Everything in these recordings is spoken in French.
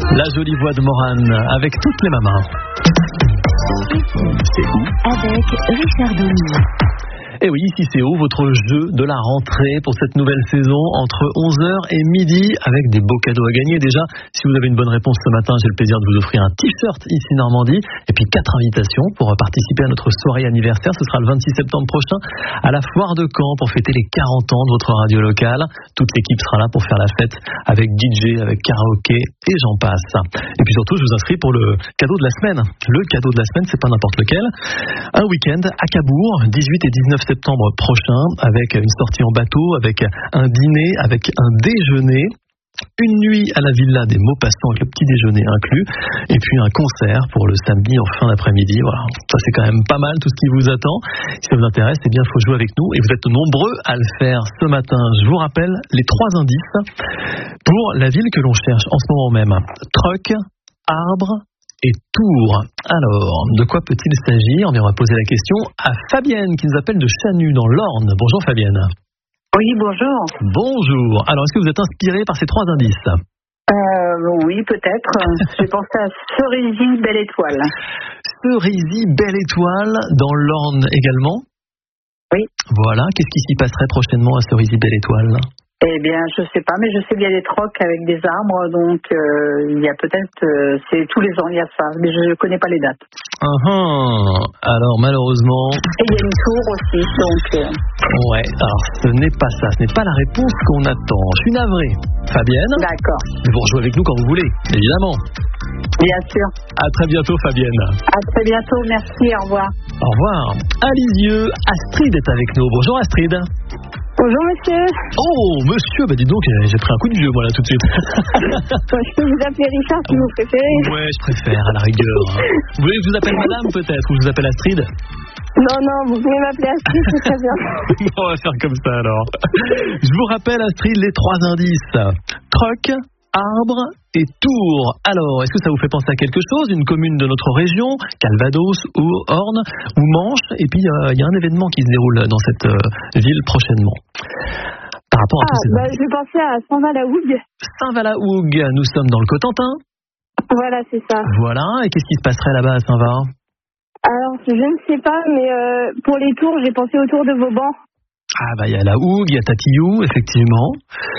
La jolie voix de Morane avec toutes les mamans. C'est où avec Richard Denis. Et oui, ici c'est où votre jeu de la rentrée pour cette nouvelle saison entre 11h et midi avec des beaux cadeaux à gagner. Déjà, si vous avez une bonne réponse ce matin, j'ai le plaisir de vous offrir un t-shirt ici Normandie et puis 4 invitations pour participer à notre soirée anniversaire. Ce sera le 26 septembre prochain à la Foire de Caen pour fêter les 40 ans de votre radio locale. Toute l'équipe sera là pour faire la fête avec DJ, avec karaoké et j'en passe. Et puis surtout, je vous inscris pour le cadeau de la semaine. Le cadeau de la semaine, c'est pas n'importe lequel. Un week-end à Cabourg, 18 et 19 septembre prochain, avec une sortie en bateau, avec un dîner, avec un déjeuner, une nuit à la villa des Maupassants avec le petit déjeuner inclus, et puis un concert pour le samedi en fin d'après-midi. Voilà, ça c'est quand même pas mal tout ce qui vous attend. Si ça vous intéresse, eh bien il faut jouer avec nous, et vous êtes nombreux à le faire ce matin. Je vous rappelle les 3 indices pour la ville que l'on cherche en ce moment même. Troc, arbre et Tours. Alors, de quoi peut-il s'agir? On va poser la question à Fabienne qui nous appelle de Chanu dans l'Orne. Bonjour Fabienne. Oui, bonjour. Bonjour. Alors, est-ce que vous êtes inspirée par ces 3 indices? Oui, peut-être. J'ai pensé à Cerisy Belle Étoile. Cerisy Belle Étoile dans l'Orne également? Oui. Voilà. Qu'est-ce qui s'y passerait prochainement à Cerisy Belle Étoile? Eh bien, je sais pas, mais je sais qu'il y a des trocs avec des arbres, donc il y a peut-être, c'est tous les ans il y a ça, mais je ne connais pas les dates. Alors malheureusement. Et il y a une tour aussi, donc. Ouais, alors ce n'est pas ça, ce n'est pas la réponse qu'on attend. Je suis navré, Fabienne. D'accord. Vous rejouez avec nous quand vous voulez, évidemment. Bien sûr. À très bientôt, Fabienne. À très bientôt, merci, au revoir. Au revoir. À Lisieux, Astrid est avec nous. Bonjour Astrid. Bonjour monsieur. Oh monsieur, bah dis donc, j'ai pris un coup de vieux moi là tout de suite. Je peux vous appeler Richard si vous préférez. Ouais, je préfère à la rigueur. Vous voulez que je vous appelle madame peut-être, ou je vous appelle Astrid? Non, vous pouvez m'appeler Astrid, c'est très bien. On va faire comme ça alors. Je vous rappelle Astrid les 3 indices. Troc, arbre et Tours. Alors, est-ce que ça vous fait penser à quelque chose? Une commune de notre région, Calvados ou Orne ou Manche? Et puis, il y a un événement qui se déroule dans cette ville prochainement. Par rapport à tous ces je vais penser à Saint-Val-la-Hougue. Saint-Val-la-Hougue, nous sommes dans le Cotentin. Voilà, c'est ça. Voilà, et qu'est-ce qui se passerait là-bas à Saint-Val? Alors, je ne sais pas, mais pour les tours, j'ai pensé au tour de Vauban. Ah bah il y a la Hougue, il y a Tatillou, effectivement,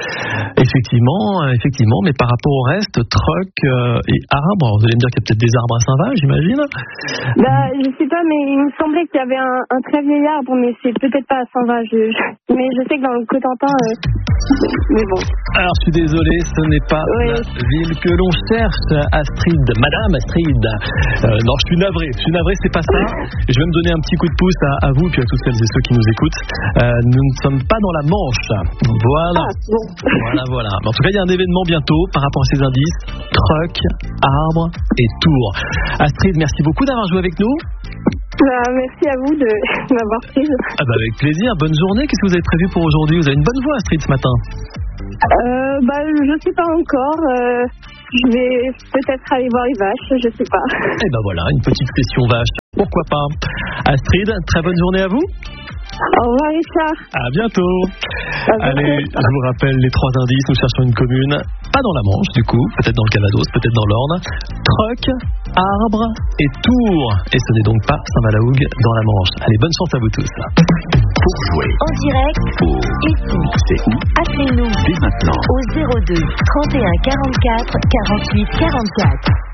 mais par rapport au reste, troc et arbres, vous allez me dire qu'il y a peut-être des arbres à Saint-Val, j'imagine. Je sais pas, mais il me semblait qu'il y avait un très vieil arbre, mais c'est peut-être pas à Saint-Val. Mais je sais que dans le Cotentin, mais bon. Alors je suis désolé, ce n'est pas la ville que l'on cherche, Astrid, Madame Astrid. Non, je suis navré, c'est pas ça. Je vais me donner un petit coup de pouce à vous, puis à tous celles et ceux qui nous écoutent. Nous ne sommes pas dans la Manche. Voilà. Voilà. Mais en tout cas, il y a un événement bientôt par rapport à ces indices. Troc, arbre et Tours. Astrid, merci beaucoup d'avoir joué avec nous. Merci à vous de m'avoir prise. Avec plaisir. Bonne journée. Qu'est-ce que vous avez prévu pour aujourd'hui? Vous avez une bonne voix, Astrid, ce matin. Je sais pas encore. Je vais peut-être aller voir les vaches. Je sais pas. Et voilà, une petite session vache. Pourquoi pas? Astrid, très bonne journée à vous. Au revoir Richard. À bientôt. Allez, je vous rappelle les 3 indices. Nous cherchons une commune, pas dans la Manche du coup, peut-être dans le Calvados, peut-être dans l'Orne. Troc, arbre et Tours. Et ce n'est donc pas Saint-Val-la-Hougue dans la Manche. Allez, bonne chance à vous tous. Pour jouer en direct, ici, c'est où? Appelez-nous dès maintenant au 02 31 44 48 44.